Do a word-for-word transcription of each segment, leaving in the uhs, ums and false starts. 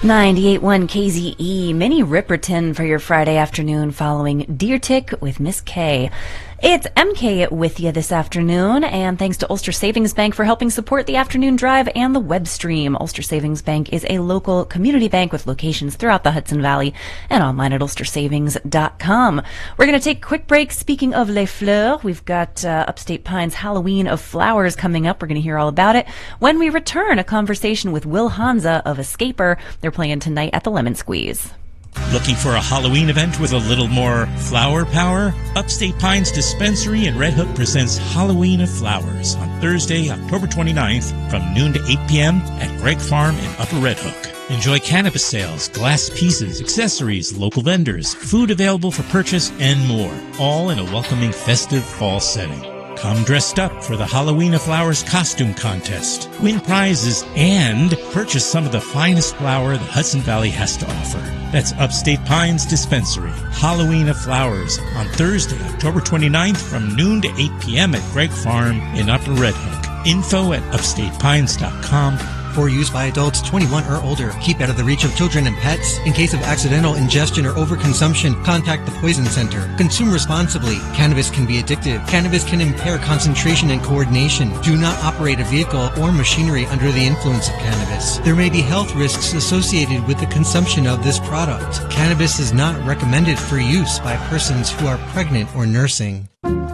ninety-eight point one K Z E, Minnie Riperton for your Friday afternoon following Deer Tick with Miss K. It's M K with you this afternoon, and thanks to Ulster Savings Bank for helping support the afternoon drive and the web stream. Ulster Savings Bank is a local community bank with locations throughout the Hudson Valley and online at ulster savings dot com. We're going to take a quick break. Speaking of Les Fleurs, we've got uh, Upstate Pines Halloween of Flowers coming up. We're going to hear all about it. When we return, a conversation with Will Hansa of Escaper. They're playing tonight at the Lemon Squeeze. Looking for a Halloween event with a little more flower power? Upstate Pines Dispensary in Red Hook presents Halloween of Flowers on Thursday, October twenty-ninth from noon to eight p.m. at Gregg Farm in Upper Red Hook. Enjoy cannabis sales, glass pieces, accessories, local vendors, food available for purchase, and more, all in a welcoming festive fall setting. Come dressed up for the Halloween of Flowers costume contest, win prizes, and purchase some of the finest flower the Hudson Valley has to offer. That's Upstate Pines Dispensary, Halloween of Flowers, on Thursday, October twenty-ninth from noon to eight p.m. at Gregg Farm in Upper Red Hook. Info at upstate pines dot com. For use by adults twenty-one or older. Keep out of the reach of children and pets. In case of accidental ingestion or overconsumption, contact the Poison Center. Consume responsibly. Cannabis can be addictive. Cannabis can impair concentration and coordination. Do not operate a vehicle or machinery under the influence of cannabis. There may be health risks associated with the consumption of this product. Cannabis is not recommended for use by persons who are pregnant or nursing.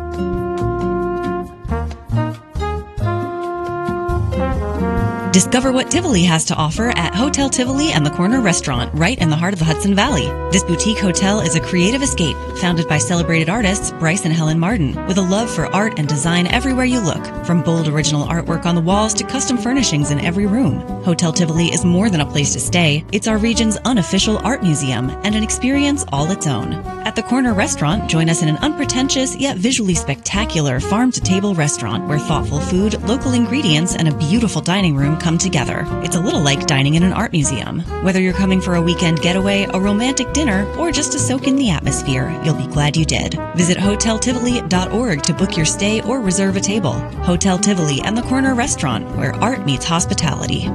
Discover what Tivoli has to offer at Hotel Tivoli and the Corner Restaurant, right in the heart of the Hudson Valley. This boutique hotel is a creative escape, founded by celebrated artists Bryce and Helen Martin, with a love for art and design everywhere you look, from bold original artwork on the walls to custom furnishings in every room. Hotel Tivoli is more than a place to stay. It's our region's unofficial art museum and an experience all its own. At the Corner Restaurant, join us in an unpretentious yet visually spectacular farm-to-table restaurant where thoughtful food, local ingredients, and a beautiful dining room come together. It's a little like dining in an art museum. Whether you're coming for a weekend getaway, a romantic dinner, or just to soak in the atmosphere, you'll be glad you did. Visit hotel tivoli dot org to book your stay or reserve a table. Hotel Tivoli and the Corner Restaurant, where art meets hospitality.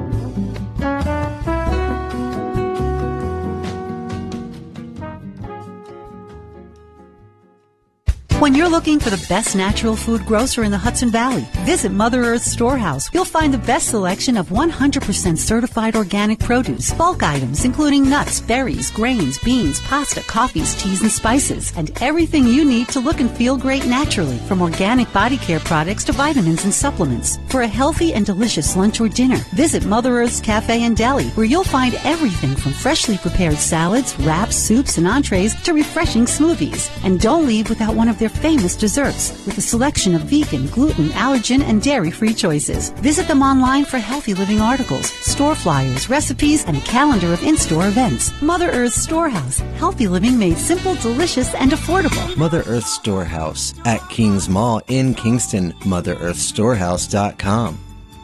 When you're looking for the best natural food grocer in the Hudson Valley, visit Mother Earth Storehouse. You'll find the best selection of one hundred percent certified organic produce, bulk items including nuts, berries, grains, beans, pasta, coffees, teas, and spices, and everything you need to look and feel great naturally, from organic body care products to vitamins and supplements. For a healthy and delicious lunch or dinner, visit Mother Earth's Cafe and Deli, where you'll find everything from freshly prepared salads, wraps, soups, and entrees to refreshing smoothies. And don't leave without one of their famous desserts with a selection of vegan, gluten, allergen, and dairy-free choices. Visit them online for healthy living articles, store flyers, recipes, and a calendar of in-store events. Mother Earth Storehouse. Healthy living made simple, delicious, and affordable. Mother Earth Storehouse at Kings Mall in Kingston. mother earth storehouse dot com.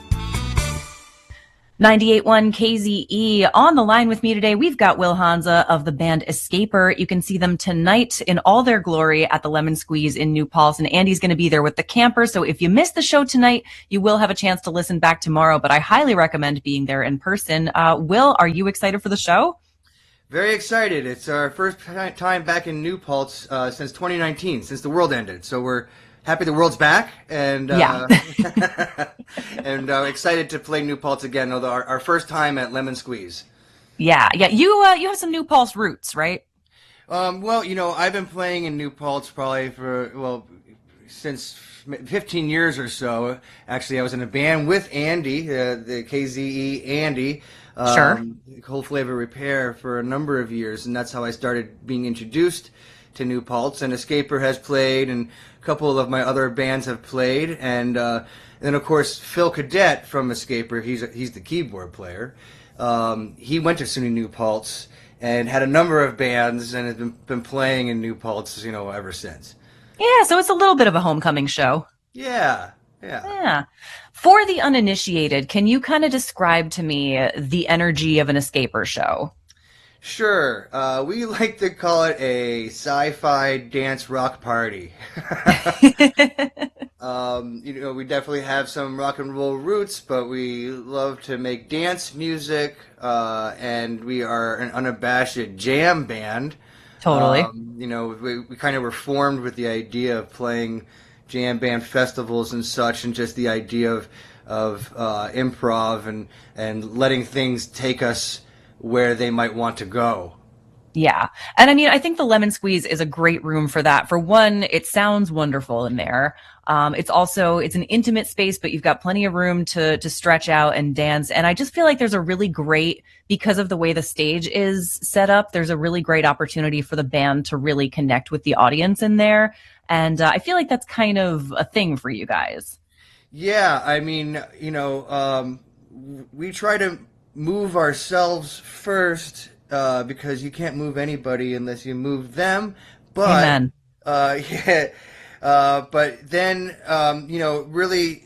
ninety-eight point one K Z E. On the line with me today, we've got Will Hansa of the band Escaper. You can see them tonight in all their glory at the Lemon Squeeze in New Paltz, and Andy's going to be there with the camper. So if you missed the show tonight, you will have a chance to listen back tomorrow, but I highly recommend being there in person. Uh, Will, are you excited for the show? Very excited. It's our first time back in New Paltz uh, since twenty nineteen, since the world ended. So we're happy the world's back, and uh, yeah. and uh, excited to play New Paltz again. Although our, our first time at Lemon Squeeze. Yeah, yeah. You uh, you have some New Paltz roots, right? Um, well, you know, I've been playing in New Paltz probably for well since fifteen years or so. Actually, I was in a band with Andy, uh, the K Z E Andy. Um, sure. Cold Flavor Repair for a number of years, and that's how I started being introduced to New Paltz. And Escaper has played, and a couple of my other bands have played, and uh, then of course Phil Cadet from Escaper. He's a, he's the keyboard player. Um, he went to S U N Y New Paltz and had a number of bands, and has been, been playing in New Paltz, you know, ever since. Yeah, so it's a little bit of a homecoming show. Yeah, yeah. Yeah. For the uninitiated, can you kind of describe to me the energy of an Escaper show? Sure. Uh, we like to call it a sci-fi dance rock party. Um, you know, we definitely have some rock and roll roots, but we love to make dance music, uh, and we are an unabashed jam band. Totally. Um, you know, we, we kind of were formed with the idea of playing jam band festivals and such, and just the idea of of uh, improv and and letting things take us where they might want to go. Yeah. And I mean, I think the Lemon Squeeze is a great room for that. For one, it sounds wonderful in there. Um, it's also, it's an intimate space, but you've got plenty of room to, to stretch out and dance. And I just feel like there's a really great, because of the way the stage is set up, there's a really great opportunity for the band to really connect with the audience in there. And uh, I feel like that's kind of a thing for you guys. Yeah. I mean, you know, um, we try to move ourselves first. Uh, because you can't move anybody unless you move them. But, Amen. Uh, yeah, uh, but then, um, you know, really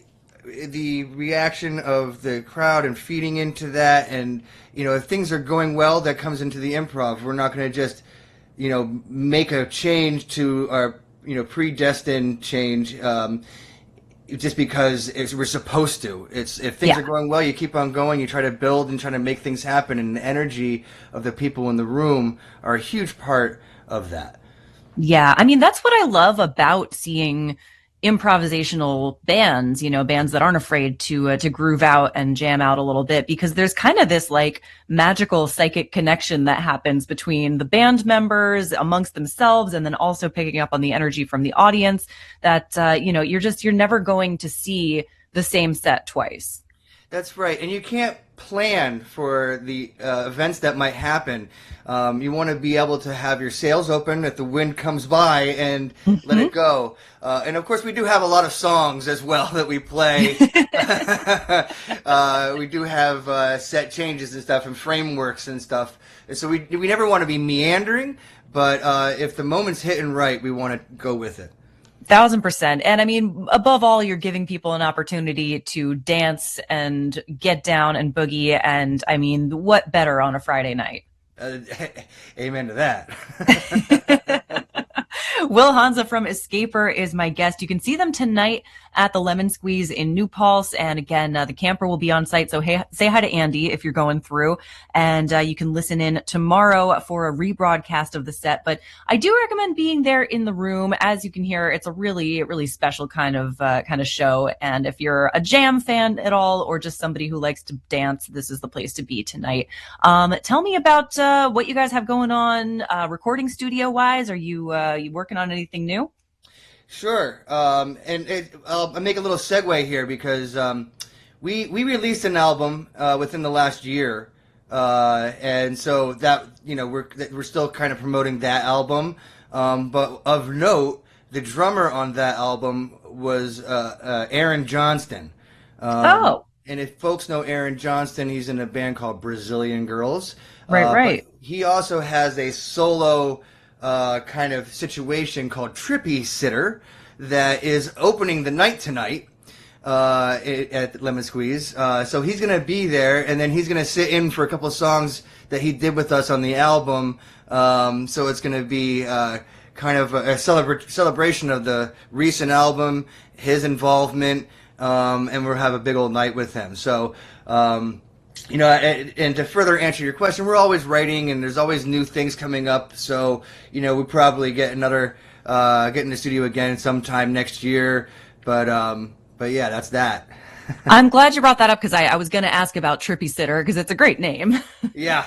the reaction of the crowd and feeding into that, and, you know, if things are going well, that comes into the improv. We're not going to just, you know, make a change to our, you know, predestined change, um, just because it's, we're supposed to. It's if things Yeah. are going well, you keep on going. You try to build and try to make things happen, and the energy of the people in the room are a huge part of that. Yeah, I mean, that's what I love about seeing improvisational bands, you know, bands that aren't afraid to uh, to groove out and jam out a little bit, because there's kind of this like magical psychic connection that happens between the band members amongst themselves, and then also picking up on the energy from the audience that, uh, you know, you're just, you're never going to see the same set twice. That's right, and you can't plan for the uh, events that might happen. Um, you want to be able to have your sails open if the wind comes by and mm-hmm. let it go. Uh, and of course, we do have a lot of songs as well that we play. uh, we do have uh, set changes and stuff and frameworks and stuff. And so we we never want to be meandering, but uh, if the moment's hitting right, we want to go with it. Thousand percent. And I mean, above all, you're giving people an opportunity to dance and get down and boogie. And I mean, what better on a Friday night? Uh, amen to that. Will Hansa from Escaper is my guest. You can see them tonight at the Lemon Squeeze in New Paltz. And again, uh, the camper will be on site. So hey, say hi to Andy if you're going through. And uh, you can listen in tomorrow for a rebroadcast of the set. But I do recommend being there in the room. As you can hear, it's a really, really special kind of uh, kind of show. And if you're a jam fan at all, or just somebody who likes to dance, this is the place to be tonight. Um, tell me about uh, what you guys have going on uh, recording studio wise. Are you, uh, you working on anything new? Sure. Um, and it, I'll make a little segue here because um, we we released an album uh, within the last year, uh, and so that you know we're we're still kind of promoting that album. Um, but of note, the drummer on that album was uh, uh, Aaron Johnston. Um, oh. And if folks know Aaron Johnston, he's in a band called Brazilian Girls. Right, uh, right. But he also has a solo Uh, kind of situation called Trippy Sitter that is opening the night tonight uh, at Lemon Squeeze. Uh, so he's going to be there, and then he's going to sit in for a couple of songs that he did with us on the album. Um, so it's going to be uh, kind of a, a celebra- celebration of the recent album, his involvement, um, and we'll have a big old night with him. So um, You know, and, and to further answer your question, we're always writing, and there's always new things coming up. So, you know, we probably get another, uh, get in the studio again sometime next year. But, um, but yeah, that's that. I'm glad you brought that up because I, I was going to ask about Trippy Sitter because it's a great name. Yeah.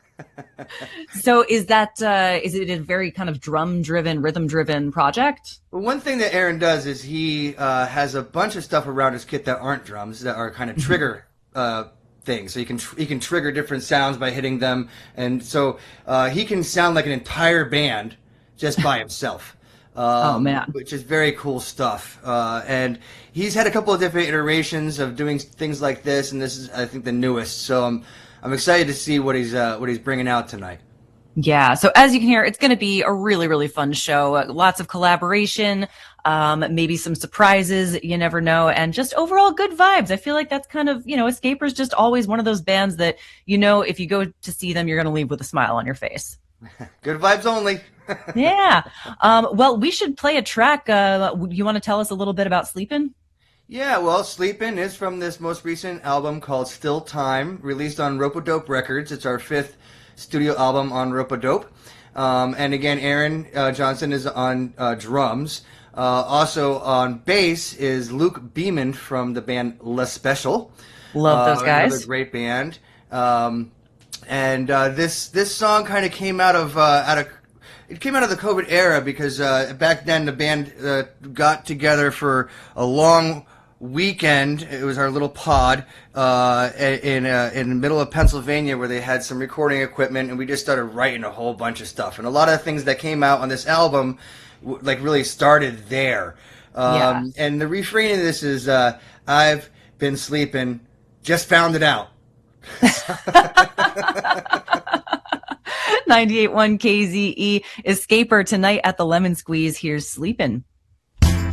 So is that, uh, is it a very kind of drum-driven, rhythm-driven project? Well, one thing that Aaron does is he uh, has a bunch of stuff around his kit that aren't drums, that are kind of trigger uh things. So he can tr- he can trigger different sounds by hitting them, and so uh, he can sound like an entire band just by himself. Um, oh man, which is very cool stuff. Uh, and he's had a couple of different iterations of doing things like this, and this is I think the newest. So I'm I'm excited to see what he's uh, what he's bringing out tonight. Yeah. So as you can hear, it's going to be a really, really fun show. Uh, lots of collaboration, um, maybe some surprises. You never know. And just overall good vibes. I feel like that's kind of, you know, Escaper's just always one of those bands that, you know, if you go to see them, you're going to leave with a smile on your face. Good vibes only. Yeah. Um, well, we should play a track. Uh, you want to tell us a little bit about Sleepin'? Yeah, well, Sleepin' is from this most recent album called Still Time, released on Rope-A-Dope Records. It's our fifth studio album on Rope-A-Dope. Um, and again, Aaron uh, Johnson is on uh, drums. Uh, also on bass is Luke Beeman from the band La Special. Love those uh, guys. Another great band. Um, and uh, this this song kind of came out of uh, out of it came out of the COVID era because uh, back then the band uh, got together for a long weekend. It was our little pod uh, in uh, in the middle of Pennsylvania where they had some recording equipment, and we just started writing a whole bunch of stuff. And a lot of the things that came out on this album, w- like really started there. Um, Yeah. And the refrain of this is, uh, "I've been sleeping, just found it out." ninety-eight point one K Z E, Escaper tonight at the Lemon Squeeze. Here's Sleepin'.